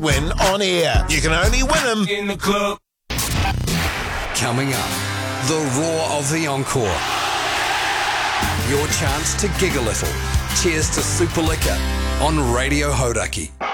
win on air. You can only win them in the club. Coming up, the roar of the encore. Your chance to gig a little. Cheers to Super Liquor on Radio Hauraki.